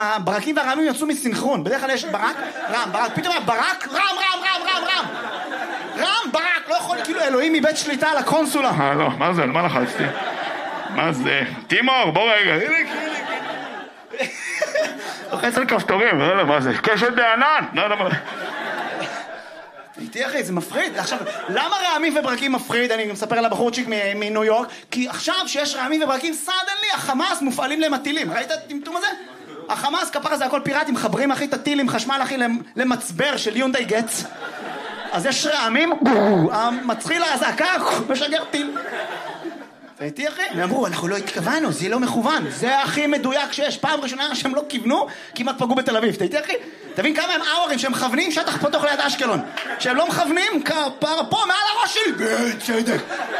הברקים והרעמים יצאו מסינכרון. בדרך כלל יש ברק, רם, ברק, פתאום ברק, רם, ברק, לא יכול, כאילו אלוהים מבית שליטה על הקונסולה. לא, מה זה? על מה לחצתי? מה זה? תימור, בוא רגע. לוחץ על כפתורים, לא יודע מה זה. קשת בענן, לא יודע מה. איתי אחי, זה מפחיד. עכשיו, למה רעמים וברקים מפחיד? אני מספר על הבחורצ'יק מניו יורק, כי עכשיו שיש רעמים וברקים, סדנלי, החמאס מופעלים להם הטילים. ראית את הטמטום הזה? החמאס, כפרה זה הכל פיראטים, מחברים אחי את הטילים, חשמל אחי למצבר של יונדאי גץ. אז יש רעמים, מצחיל הזעקה, משגר טיל. ואיתי אחי, הם אמרו, אנחנו לא התכוונו, זה לא מכוון, זה הכי מדויק שיש. פעם ראשונה שהם לא כיוונו, כמעט פגעו בתל אביב. איתי אחי, תבין כמה הם אאורים שהם מכוונים שטח פתוח ליד אשקלון. שהם לא מכוונים, כפרה פה מעל הראש שלי, בצדק.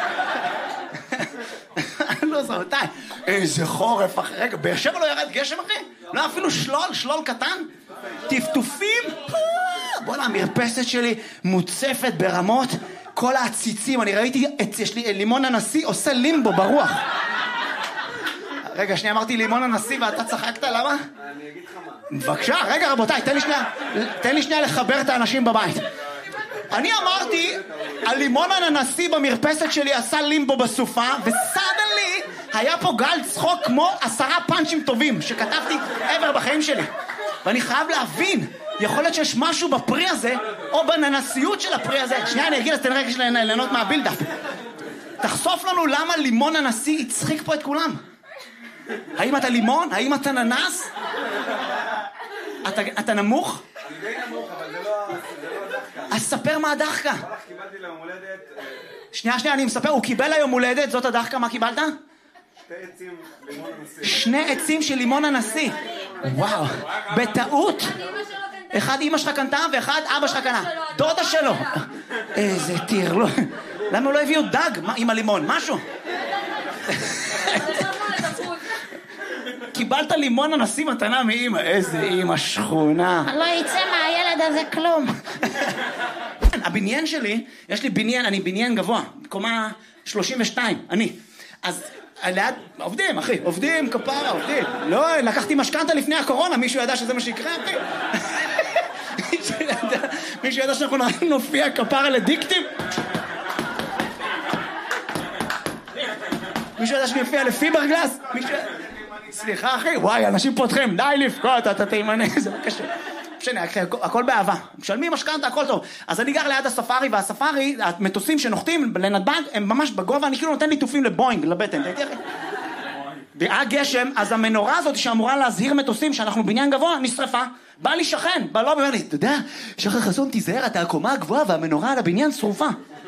לא זרתי, איזה חורף אחי, רגע, באר שבע לא ירד גשם אחי? לא אפילו שלול קטן? טפטופים? בוא'נה, המרפסת שלי מוצפת ברמות, כל העציצים, אני ראיתי, יש לי לימון הנשיא עושה לימבו ברוח. רגע, שנייה, אמרתי לימון הנשיא ואתה צחקת, למה? אני אגיד לך מה. בבקשה, רגע רבותיי, תן לי שנייה לחבר את האנשים בבית. אני אמרתי, הלימון הנשיא במרפסת שלי עשה לימבו בסופה, וסדנלי היה פה גל צחוק כמו 10 פאנצ'ים טובים שכתבתי ever בחיים שלי. ואני חייב להבין, יכול להיות שיש משהו בפרי הזה, או בננסיות של הפרי הזה. שנייה, אני אגיד, אז תן רגע ליהנות מהבילדאפ. תחשוף לנו למה לימון הנשיא הצחיק פה את כולם. האם אתה לימון? האם אתה ננס? אתה נמוך? אני די נמוך, אבל זה לא הדחקה. אז ספר מה הדחקה. קיבלתי ליום הולדת... שנייה, אני מספר, הוא קיבל היום הולדת, זאת הדחקה, מה קיבלת? 2 עצים לימון הנשיא. 2 עצים של לימון הנשיא. וואו, בטעות. אחד אמא שלך קנתה ואחד אבא שלך קנה. דודה שלו. איזה טיר, לא. למה הוא לא הביאו דג עם הלימון? משהו. קיבלת לימון הנשיא מתנה מאמא. איזה אמא שכונה. לא יצא מהילד הזה כלום. הבניין שלי, יש לי בניין, אני בניין גבוה, קומה 32, אני. אז ליד, עובדים אחי, עובדים כפרה, עובדים. לא, לקחתי משכנתה לפני הקורונה, מישהו ידע שזה מה שיקרה אחי? מישהו ידע שאנחנו נופיע כפרה לדיקטים? מישהו ידע שאני אופיע לפיברגלס? סליחה אחי, וואי, אנשים פותחים, די לבכות, אתה תימנה, זה לא קשה. משנה, הכל באהבה. משלמים משכנתה, הכל טוב. אז אני גר ליד הספארי, והספארי, המטוסים שנוחתים לנתב"ג, הם ממש בגובה, אני כאילו נותן ליטופים לבוינג, לבטן. היה גשם, אז המנורה הזאת שאמורה להזהיר מטוסים שאנחנו בניין גבוה, נשרפה. בא לי שכן, בא לו ואומר לי, אתה יודע, שחר חסון תיזהר, אתה הקומה הגבוהה והמנורה על הבניין שרופה.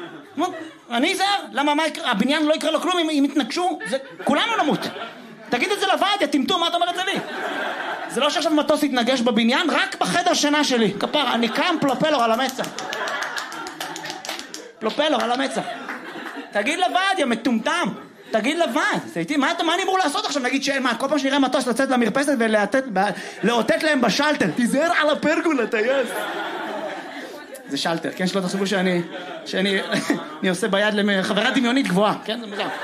אני אזהר, למה הבניין לא יקרה לו כלום אם יתנגשו? כולנו נמות. תגיד את זה לוועד, תמתו, מה אתה אומר את זה לי? זה לא שעכשיו מטוס יתנגש בבניין, רק בחדר שינה שלי. כפר, אני קם פלופלור על המצח. פלופלור על המצח. תגיד לוועד, יא מטומטם. תגיד לוועד. מה אני אמור לעשות עכשיו? נגיד מה, כל פעם שנראה מטוס לצאת למרפסת ולאותת להם בשלטר. תיזהר על הפרגולה, טייס. זה שלטר, כן? שלא תחשבו שאני עושה ביד לחברה דמיונית גבוהה. כן? זה מזר.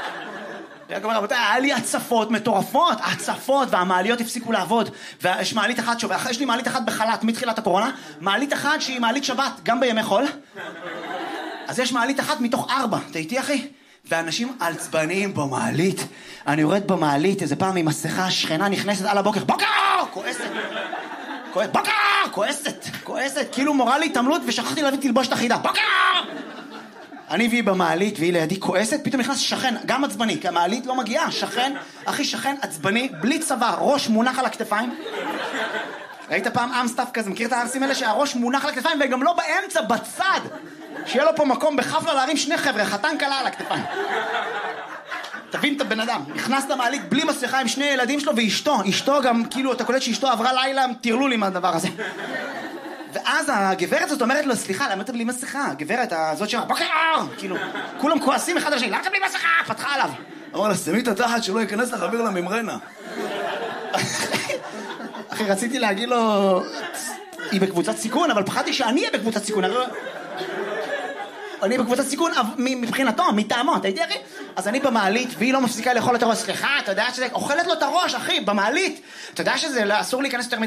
היה לי הצפות מטורפות, הצפות, והמעליות הפסיקו לעבוד. ויש מעלית אחת יש לי מעלית אחת בחל"ת מתחילת הקורונה, מעלית אחת שהיא מעלית שבת, גם בימי חול. אז יש מעלית אחת מתוך 4, אתה איתי אחי? ואנשים עצבניים במעלית. אני יורד במעלית, איזה פעם עם מסכה, שכנה נכנסת על הבוקר, בוקר! כועסת. בוקר! כועסת, כאילו מורה לי התעמלות ושכחתי להביא תלבושת אחידה, בוקר! אני והיא במעלית, והיא לידי כועסת, פתאום נכנס שכן, גם עצבני, כי המעלית לא מגיעה, שכן, אחי שכן עצבני, בלי צבא, ראש מונח על הכתפיים. ראית פעם אמסטאפ כזה, מכיר את הארסים האלה שהראש מונח על הכתפיים, וגם לא באמצע, בצד, שיהיה לו פה מקום בחפלה להרים 2 חבר'ה, חתן קלה על הכתפיים. תבין את הבן אדם, נכנס למעלית בלי מסכה עם 2 ילדים שלו, ואשתו גם, כאילו, אתה קולט שאשתו עברה לילה, תירלול עם הדבר הזה. ואז הגברת הזאת אומרת לו, סליחה, למה אתה בלי מסכה? הגברת הזאת שאומרת, בוקר! כאילו, כולם כועסים אחד לשני, למה אתה בלי מסכה? פתחה עליו. אמר לה, שמי את התחת שלא ייכנס לך אוויר לממרנה. אחי, רציתי להגיד לו, היא בקבוצת סיכון, אבל פחדתי שאני אהיה בקבוצת סיכון. אני בקבוצת סיכון מבחינתו, מטעמו, אתה איתי אחי? אז אני במעלית, והיא לא מפסיקה לאכול את הראש, סליחה, אתה יודע שזה, אוכלת לו את הראש, אחי, במעלית. אתה יודע שזה אסור להיכנס יותר מדי